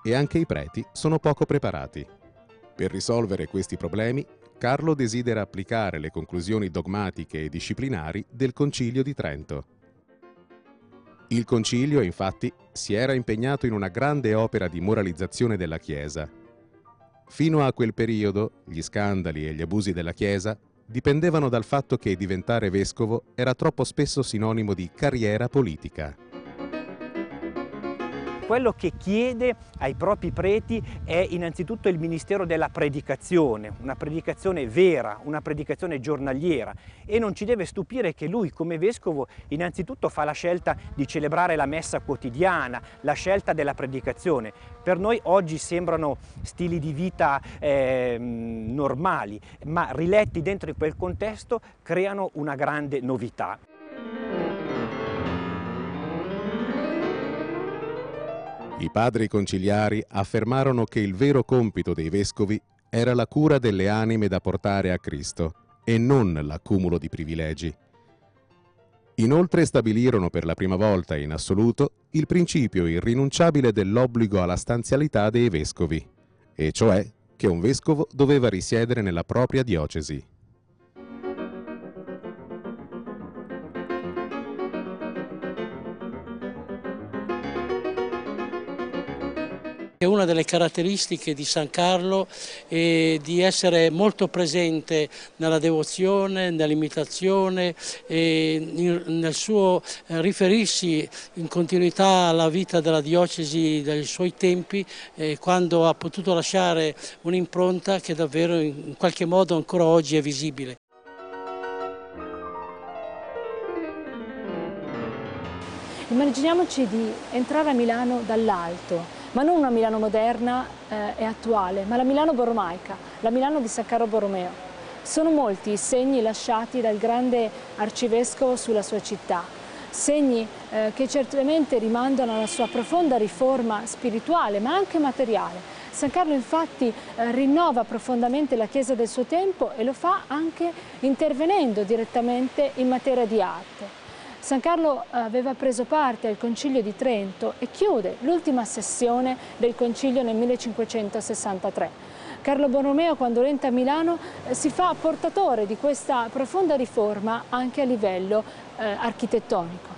e anche i preti sono poco preparati. Per risolvere questi problemi, Carlo desidera applicare le conclusioni dogmatiche e disciplinari del Concilio di Trento. Il Concilio, infatti, si era impegnato in una grande opera di moralizzazione della Chiesa. Fino a quel periodo, gli scandali e gli abusi della Chiesa dipendevano dal fatto che diventare vescovo era troppo spesso sinonimo di carriera politica. Quello che chiede ai propri preti è innanzitutto il ministero della predicazione, una predicazione vera, una predicazione giornaliera, e non ci deve stupire che lui come vescovo innanzitutto fa la scelta di celebrare la messa quotidiana, la scelta della predicazione. Per noi oggi sembrano stili di vita normali, ma riletti dentro in quel contesto creano una grande novità. I padri conciliari affermarono che il vero compito dei vescovi era la cura delle anime da portare a Cristo e non l'accumulo di privilegi. Inoltre stabilirono per la prima volta in assoluto il principio irrinunciabile dell'obbligo alla stanzialità dei vescovi, e cioè che un vescovo doveva risiedere nella propria diocesi. Una delle caratteristiche di San Carlo è di essere molto presente nella devozione, nell'imitazione e nel suo riferirsi in continuità alla vita della diocesi dei suoi tempi, quando ha potuto lasciare un'impronta che davvero in qualche modo ancora oggi è visibile. Immaginiamoci di entrare a Milano dall'alto, ma non una Milano moderna e attuale, ma la Milano borromaica, la Milano di San Carlo Borromeo. Sono molti i segni lasciati dal grande arcivescovo sulla sua città, segni che certamente rimandano alla sua profonda riforma spirituale, ma anche materiale. San Carlo infatti rinnova profondamente la Chiesa del suo tempo e lo fa anche intervenendo direttamente in materia di arte. San Carlo aveva preso parte al Concilio di Trento e chiude l'ultima sessione del Concilio nel 1563. Carlo Borromeo, quando entra a Milano, si fa portatore di questa profonda riforma anche a livello architettonico.